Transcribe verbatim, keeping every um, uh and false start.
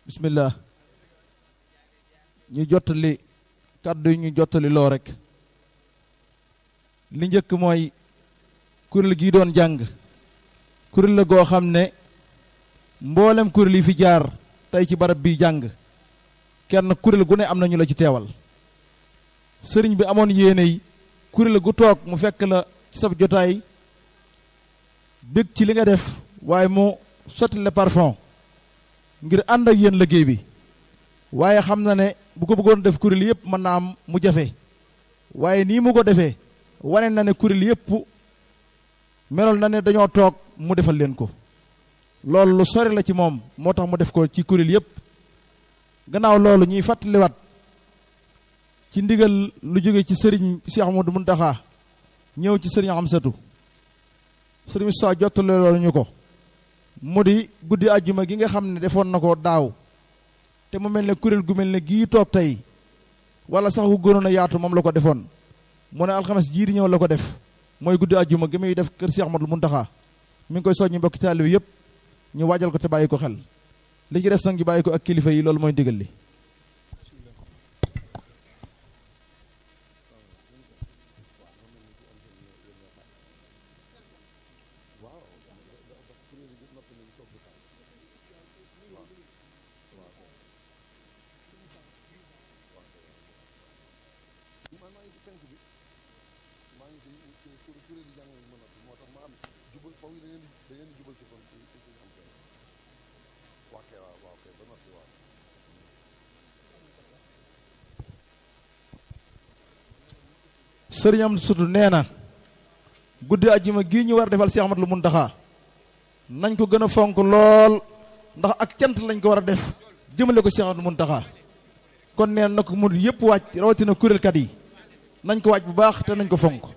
bismillah ñu jottali kàddu yi ñu jottali loo rek li njëkk mooy kuréel gii doon jàng kuréel la goo xam ne mboolem kuréel yi fi jaar tey ci barab bi jàng kenn kuréel gu ne am na ñu la ci teewal sëriñ bi amoon yéene yi kuréel gu toog mu fekk la ci sab jotaay bég ci li nga def waaye mu sotti le parfum ngir ànd ak yéen liggéey bi waaye xam na ne bu ko bëggoon def kuréel yëpp mën naa am mu jafe waaye nii mu ko defee wane na ne kuréel yëpp meloon na ne dañoo toog mu defal leen ko loolu lu sori la ci moom moo tax mu def ko ci kuréel yëpp gannaaw loolu ñuy fàttaliwaat ci ndigal lu jóge ci sëriñ Cheikh Ahmadou Mountakha ñëw ci sëriñ Amsatu sëriñ Moussa jottale loolu ñu ko mu di guddi àjjuma gi nga xam ne defoon na ko daaw te mu mel ne kuréel gu mel ne gii toog tey wala sax gu gënoon a yaatu moom la ko defoon mu ne alxames jii di ñëw la ko def mooy guddi àjjuma gi muy def kër Cheikh Ahmadou Mountakha mi ngi koy soññi mbokki taalibe yëpp ñu waajal ko te bàyyi ko xel li ci des nag ñu bàyyi ko ak kilifa yi loolu mooy ndigal li sëriñ am sutu nee na guddi àjjuma gii ñu war a defal Cheikh Ahmadou Mountakha nañ ko gën a fonk lool ndax ak cant lañ ko war a def jëmale ko Cheikh Ahmadou Mountakha kon nee na ko mu yëpp wàcc rawatina kuréelkat yi nañ ko wàcc bu baax te nañ ko fonk